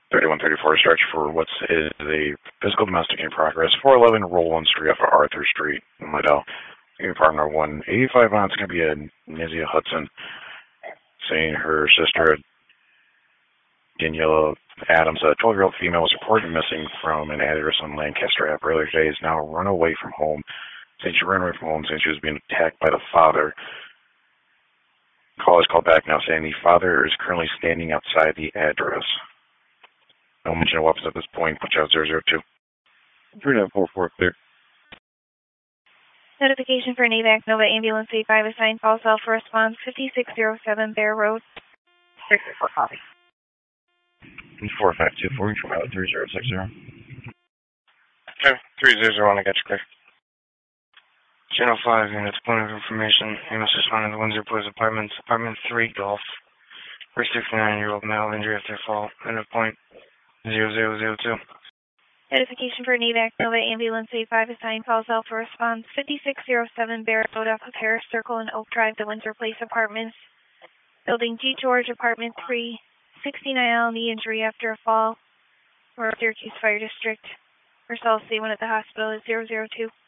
3134 stretch for what's is a physical domestic in progress. 411 Roland Street off of Arthur Street in Liddell. Partner 185 on. It's going to be a Nizia Hudson saying her sister Daniela Adams, a 12-year-old female, was reported missing from an address on Lancaster Ave earlier today. Is now run away from home. Saying she ran away from home since she was being attacked by the father. Callers called back now saying the father is currently standing outside the address. No mention of weapons at this point. Punch out 002. 3944 clear. Notification for NAVAC Nova Ambulance 85 assigned call cell for response 5607 Bear Road. 634 copy. 4524 from 3060. Okay, 301, I got you clear. Channel 5 units, point of information. Amos responding to Windsor Police Apartments, Apartment 3 Golf. For 69-year-old male injury after fall. End of point 0002. Notification for NAVAC Nova Ambulance 85 assigned call cell for response 5607 Bear Road off of Harris Circle and Oak Drive, the Windsor Place Apartments. Building G. George, Apartment 3, 69L, knee injury after a fall. For Syracuse Fire District. First all C1 at the hospital is 002.